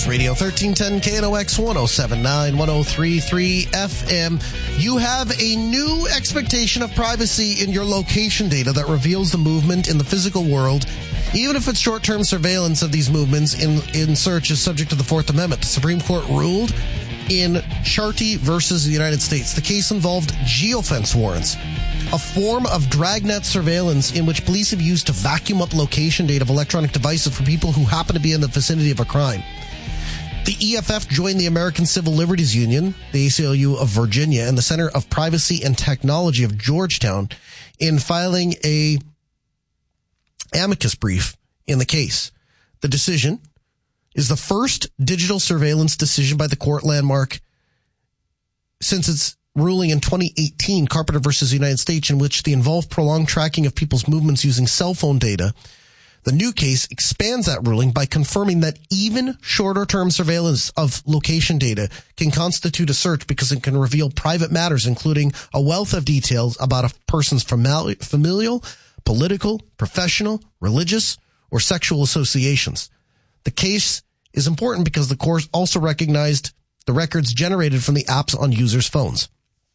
News Radio 1310 KNOX 1079 1033 FM. You have a new expectation of privacy in your location data that reveals the movement in the physical world, even if it's short-term surveillance of these movements in search is subject to the Fourth Amendment. The Supreme Court ruled in Charty versus the United States. The case involved geofence warrants, a form of dragnet surveillance in which police have used to vacuum up location data of electronic devices for people who happen to be in the vicinity of a crime. The EFF joined the American Civil Liberties Union, the ACLU of Virginia, and the Center of Privacy and Technology of Georgetown in filing a amicus brief in the case. The decision is the first digital surveillance decision by the court landmark since its ruling in 2018, Carpenter versus the United States, in which the involved prolonged tracking of people's movements using cell phone data. The new case expands that ruling by confirming that even shorter-term surveillance of location data can constitute a search because it can reveal private matters, including a wealth of details about a person's familial, political, professional, religious, or sexual associations. The case is important because the court also recognized the records generated from the apps on users' phones.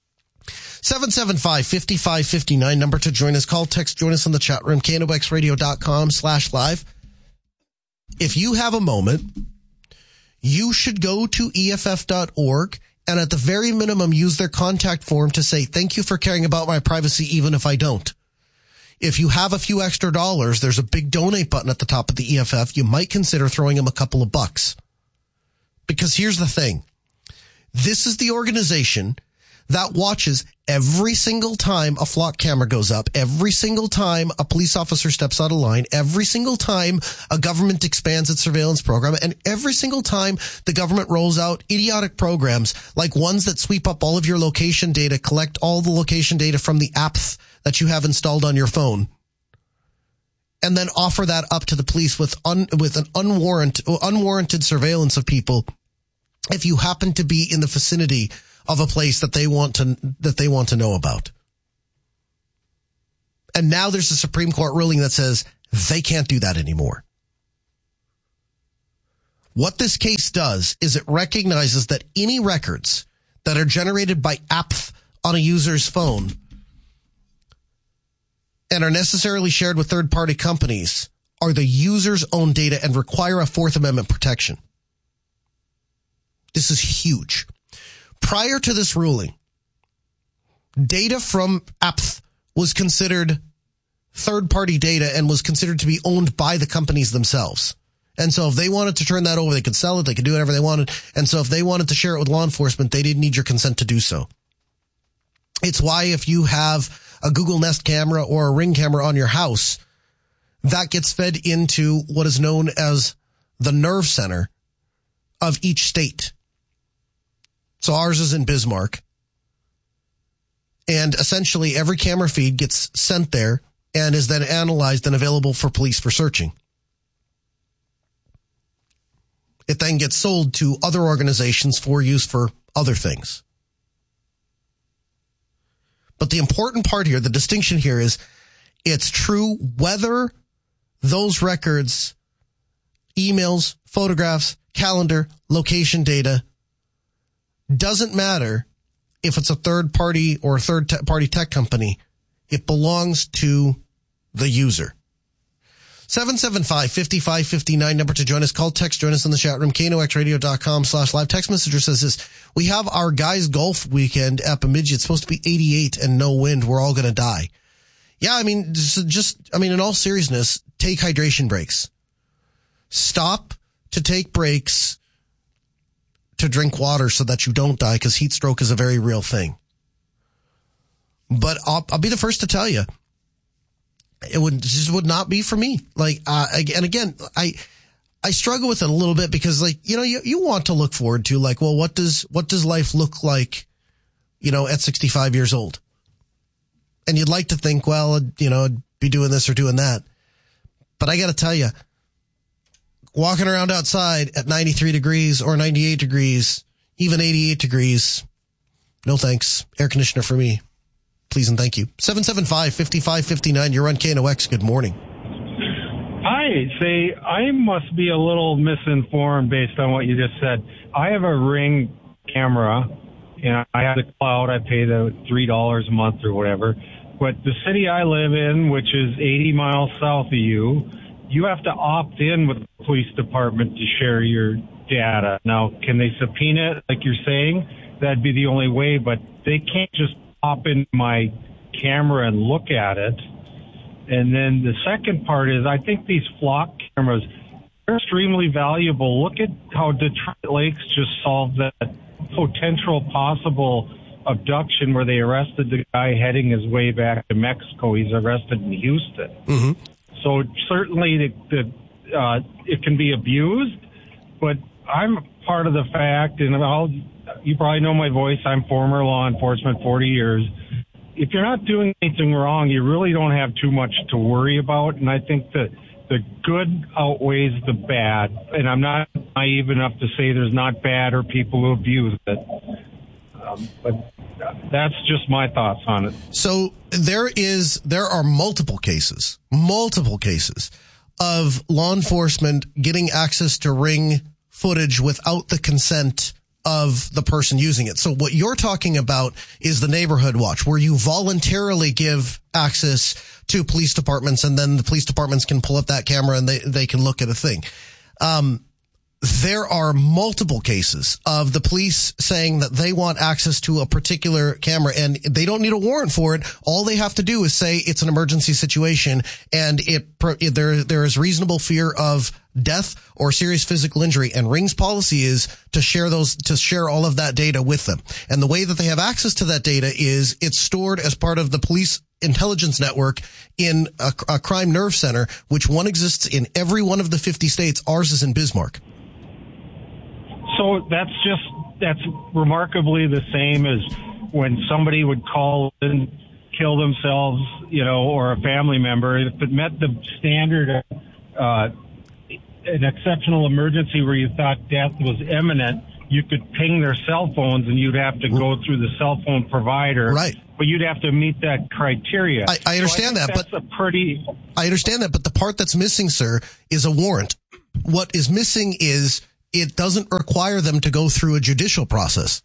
775-5559, number to join us. Call, text, join us in the chat room, knoxradio.com/live. If you have a moment, you should go to EFF.org and at the very minimum use their contact form to say, thank you for caring about my privacy, even if I don't. If you have a few extra dollars, there's a big donate button at the top of the EFF. You might consider throwing them a couple of bucks. Because here's the thing. This is the organization that watches every single time a flock camera goes up, every single time a police officer steps out of line, every single time a government expands its surveillance program, and every single time the government rolls out idiotic programs like ones that sweep up all of your location data, collect all the location data from the apps that you have installed on your phone, and then offer that up to the police with an unwarranted surveillance of people if you happen to be in the vicinity of a place that they want to know about. And now there's a Supreme Court ruling that says they can't do that anymore. What this case does is it recognizes that any records that are generated by apps on a user's phone and are necessarily shared with third-party companies are the user's own data and require a Fourth Amendment protection. This is huge. Prior to this ruling, data from apps was considered third-party data and was considered to be owned by the companies themselves. And so if they wanted to turn that over, they could sell it, they could do whatever they wanted. And so if they wanted to share it with law enforcement, they didn't need your consent to do so. It's why if you have a Google Nest camera or a Ring camera on your house, that gets fed into what is known as the nerve center of each state. So ours is in Bismarck. And essentially every camera feed gets sent there and is then analyzed and available for police for searching. It then gets sold to other organizations for use for other things. But the important part here, the distinction here is it's true whether those records, emails, photographs, calendar, location data, doesn't matter if it's a third party or a third party tech company. It belongs to the user. 775-5559, number to join us. Call, text, join us in the chat room, knoxradio.com/live. Text messenger says this: we have our guys golf weekend at Bemidji. It's supposed to be 88 and no wind. We're all going to die. Yeah, I mean, in all seriousness, take hydration breaks. Stop to take breaks to drink water so that you don't die, because heat stroke is a very real thing. But I'll be the first to tell you, it just would not be for me. Like, and again, I struggle with it a little bit because, like, you want to look forward to, like, well, what does life look like, at 65 years old? And you'd like to think, well, I'd be doing this or doing that. But I got to tell you, walking around outside at 93 degrees or 98 degrees, even 88 degrees, no thanks. Air conditioner for me. Please and thank you. 775-5559. You're on KNOX. Good morning. Hi. say I must be a little misinformed based on what you just said. I have a Ring camera, and I have the cloud. I pay the $3 a month or whatever. But the city I live in, which is 80 miles south of you, you have to opt in with the police department to share your data. Now, can they subpoena it like you're saying? That'd be the only way, but they can't just pop in my camera and look at it. And then the second part is I think these flock cameras are extremely valuable. Look at how Detroit Lakes just solved that potential possible abduction where they arrested the guy heading his way back to Mexico. He's arrested in Houston. Mm-hmm. So certainly it can be abused, but I'm part of the fact, and you probably know my voice, I'm former law enforcement, 40 years. If you're not doing anything wrong, you really don't have too much to worry about, and I think that the good outweighs the bad, and I'm not naive enough to say there's not bad or people who abuse it. But that's just my thoughts on it. So there are multiple cases of law enforcement getting access to Ring footage without the consent of the person using it. So what you're talking about is the neighborhood watch, where you voluntarily give access to police departments, and then the police departments can pull up that camera and they can look at a thing. There are multiple cases of the police saying that they want access to a particular camera, and they don't need a warrant for it. All they have to do is say it's an emergency situation, and there is reasonable fear of death or serious physical injury. And Ring's policy is to share all of that data with them. And the way that they have access to that data is it's stored as part of the police intelligence network in a crime nerve center, which one exists in every one of the 50 states. Ours is in Bismarck. So that's remarkably the same as when somebody would call and kill themselves, or a family member. If it met the standard of an exceptional emergency where you thought death was imminent, you could ping their cell phones and you'd have to go through the cell phone provider. Right. But you'd have to meet that criteria. I understand that, but I understand that, but the part that's missing, sir, is a warrant. What is missing is it doesn't require them to go through a judicial process.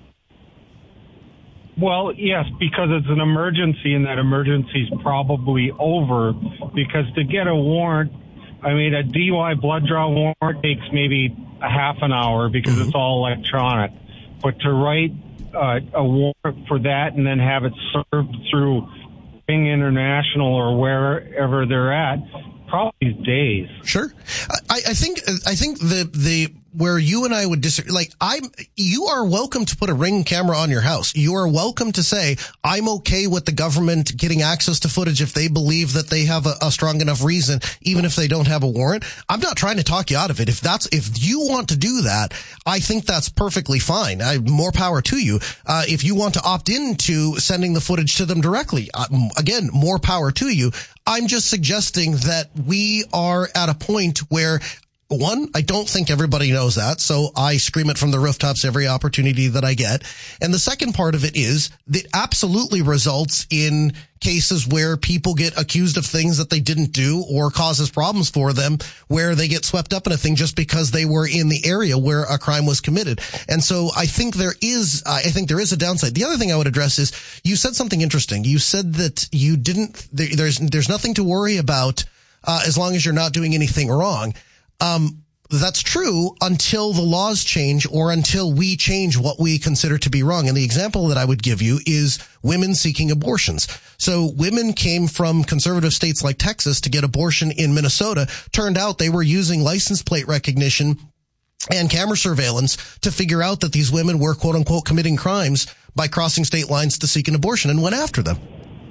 Well, yes, because it's an emergency, and that emergency is probably over. Because to get a warrant, a DUI blood draw warrant takes maybe a half an hour because it's all electronic. But to write a warrant for that and then have it served through Ring International or wherever they're at, probably days. Sure. I think the where you and I would disagree, you are welcome to put a Ring camera on your house. You are welcome to say, I'm okay with the government getting access to footage if they believe that they have a strong enough reason, even if they don't have a warrant. I'm not trying to talk you out of it. If you want to do that, I think that's perfectly fine. More power to you. If you want to opt into sending the footage to them directly, again, more power to you. I'm just suggesting that we are at a point where, one, I don't think everybody knows that, so I scream it from the rooftops every opportunity that I get. And the second part of it is that absolutely results in cases where people get accused of things that they didn't do or causes problems for them, where they get swept up in a thing just because they were in the area where a crime was committed. And so I think there is a downside. The other thing I would address is you said something interesting. You said that there's nothing to worry about as long as you're not doing anything wrong. That's true until the laws change or until we change what we consider to be wrong. And the example that I would give you is women seeking abortions. So women came from conservative states like Texas to get abortion in Minnesota. Turned out they were using license plate recognition and camera surveillance to figure out that these women were, quote unquote, committing crimes by crossing state lines to seek an abortion, and went after them.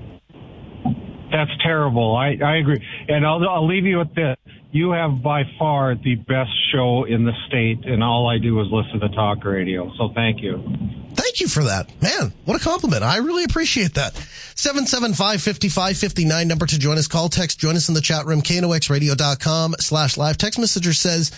That's terrible. I agree. And I'll leave you with this. You have by far the best show in the state, and all I do is listen to talk radio. So thank you. Thank you for that. Man, what a compliment. I really appreciate that. 775-5559, number to join us. Call, text, join us in the chat room, knoxradio.com/live. Text messenger says,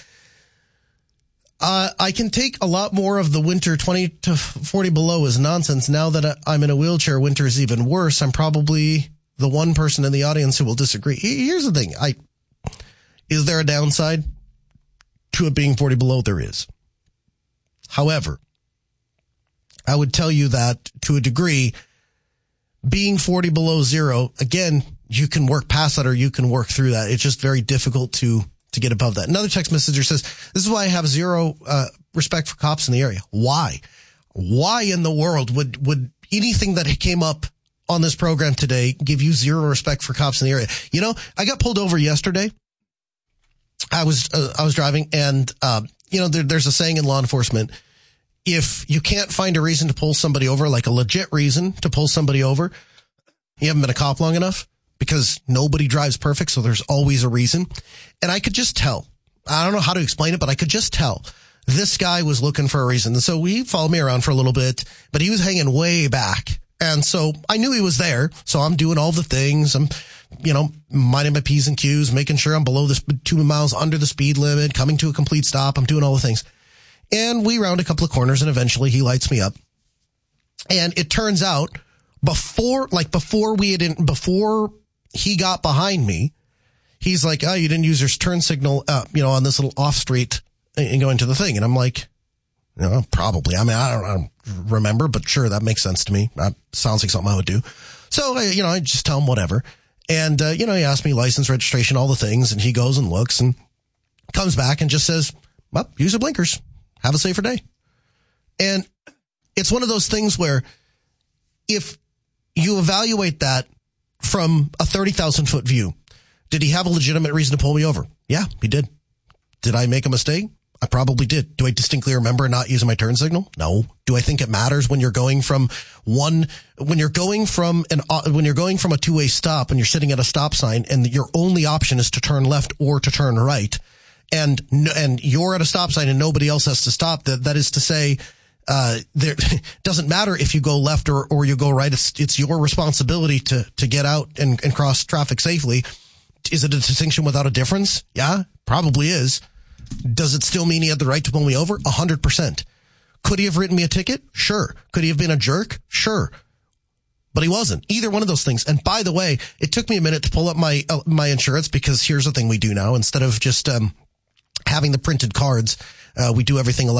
I can take a lot more of the winter. 20 to 40 below is nonsense. Now that I'm in a wheelchair, winter is even worse. I'm probably the one person in the audience who will disagree. Here's the thing. Is there a downside to it being 40 below? There is. However, I would tell you that to a degree, being 40 below zero, again, you can work past that or you can work through that. It's just very difficult to get above that. Another text messenger says, this is why I have zero respect for cops in the area. Why? Why in the world would anything that came up on this program today give you zero respect for cops in the area? You know, I got pulled over yesterday. I was driving and, there's a saying in law enforcement, if you can't find a reason to pull somebody over, like a legit reason to pull somebody over, you haven't been a cop long enough, because nobody drives perfect. So there's always a reason. And I could just tell, I don't know how to explain it, but I could just tell this guy was looking for a reason. And so he followed me around for a little bit, but he was hanging way back. And so I knew he was there. So I'm doing all the things. I'm, minding my P's and Q's, making sure I'm below this 2 miles under the speed limit, coming to a complete stop. I'm doing all the things. And we round a couple of corners and eventually he lights me up. And it turns out before he got behind me, he's like, oh, you didn't use your turn signal, on this little off street and go into the thing. And I'm like, probably. I mean, I don't remember, but sure, that makes sense to me. That sounds like something I would do. So, I just tell him whatever. And, he asked me license, registration, all the things. And he goes and looks and comes back and just says, well, use your blinkers. Have a safer day. And it's one of those things where if you evaluate that from a 30,000 foot view, did he have a legitimate reason to pull me over? Yeah, he did. Did I make a mistake? I probably did. Do I distinctly remember not using my turn signal? No. Do I think it matters when you're going from a two-way stop and you're sitting at a stop sign and your only option is to turn left or to turn right, and you're at a stop sign and nobody else has to stop? That is to say, there doesn't matter if you go left or you go right. It's your responsibility to get out and cross traffic safely. Is it a distinction without a difference? Yeah, probably is. Does it still mean he had the right to pull me over? 100%. Could he have written me a ticket? Sure. Could he have been a jerk? Sure. But he wasn't. Either one of those things. And by the way, it took me a minute to pull up my insurance, because here's the thing we do now. Instead of just having the printed cards, we do everything electronically.